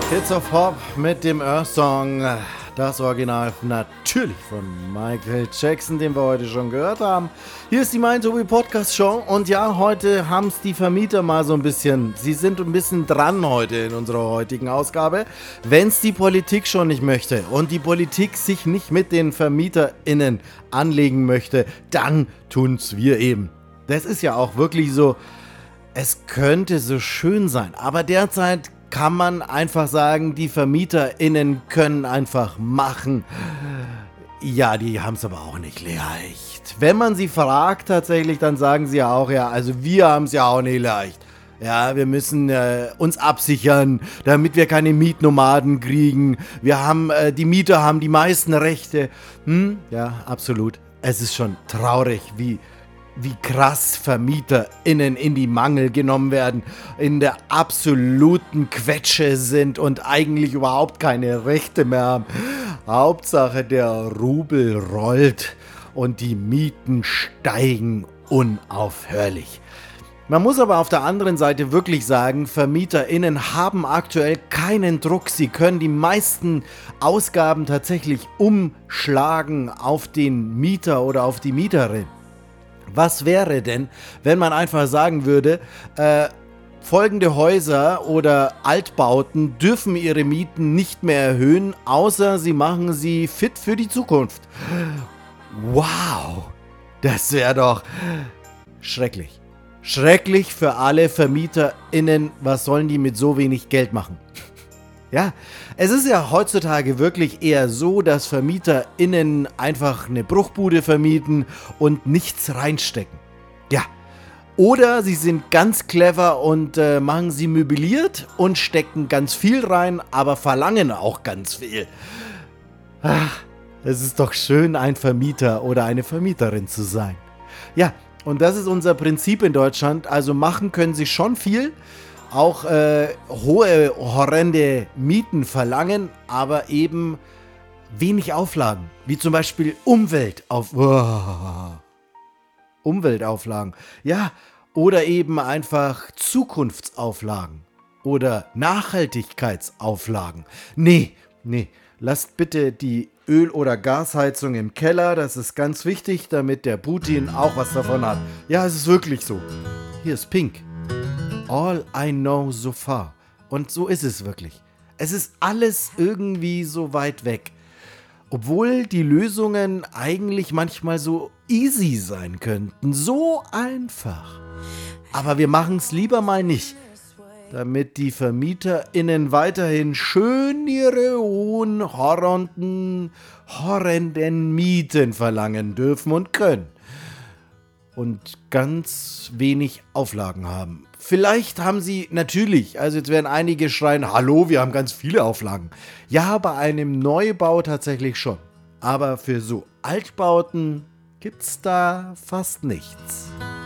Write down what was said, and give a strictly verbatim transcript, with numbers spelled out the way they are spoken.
Hits of Hop mit dem Earth-Song, das Original natürlich von Michael Jackson, den wir heute schon gehört haben. Hier ist die Mein Tobi Podcast Show und ja, heute haben es die Vermieter mal so ein bisschen, sie sind ein bisschen dran heute in unserer heutigen Ausgabe, wenn es die Politik schon nicht möchte und die Politik sich nicht mit den VermieterInnen anlegen möchte, dann tun's wir eben. Das ist ja auch wirklich so, es könnte so schön sein, aber derzeit kann man einfach sagen, die VermieterInnen können einfach machen. Ja, die haben es aber auch nicht leicht. Wenn man sie fragt tatsächlich, dann sagen sie ja auch, ja, also wir haben es ja auch nicht leicht. Ja, wir müssen äh, uns absichern, damit wir keine Mietnomaden kriegen. Wir haben, äh, die Mieter haben die meisten Rechte. Hm? Ja, absolut. Es ist schon traurig, wie... wie krass VermieterInnen in die Mangel genommen werden, in der absoluten Quetsche sind und eigentlich überhaupt keine Rechte mehr haben. Hauptsache der Rubel rollt und die Mieten steigen unaufhörlich. Man muss aber auf der anderen Seite wirklich sagen, VermieterInnen haben aktuell keinen Druck. Sie können die meisten Ausgaben tatsächlich umschlagen auf den Mieter oder auf die Mieterin. Was wäre denn, wenn man einfach sagen würde, äh, folgende Häuser oder Altbauten dürfen ihre Mieten nicht mehr erhöhen, außer sie machen sie fit für die Zukunft. Wow, das wäre doch schrecklich. Schrecklich für alle VermieterInnen, was sollen die mit so wenig Geld machen? Ja, es ist ja heutzutage wirklich eher so, dass VermieterInnen einfach eine Bruchbude vermieten und nichts reinstecken. Ja, oder sie sind ganz clever und äh, machen sie möbliert und stecken ganz viel rein, aber verlangen auch ganz viel. Ach, es ist doch schön, ein Vermieter oder eine Vermieterin zu sein. Ja, und das ist unser Prinzip in Deutschland, also machen können sie schon viel. Auch äh, hohe, horrende Mieten verlangen, aber eben wenig Auflagen, wie zum Beispiel Umweltauf- oh. Umweltauflagen, ja, oder eben einfach Zukunftsauflagen oder Nachhaltigkeitsauflagen. Nee, nee, lasst bitte die Öl- oder Gasheizung im Keller, das ist ganz wichtig, damit der Putin auch was davon hat. Ja, es ist wirklich so. Hier ist Pink. All I know so far. Und so ist es wirklich. Es ist alles irgendwie so weit weg. Obwohl die Lösungen eigentlich manchmal so easy sein könnten. So einfach. Aber wir machen es lieber mal nicht. Damit die VermieterInnen weiterhin schön ihre hohen, horrenden, horrenden Mieten verlangen dürfen und können. Und ganz wenig Auflagen haben. Vielleicht haben sie natürlich, also jetzt werden einige schreien, hallo, wir haben ganz viele Auflagen. Ja, bei einem Neubau tatsächlich schon. Aber für so Altbauten gibt's da fast nichts.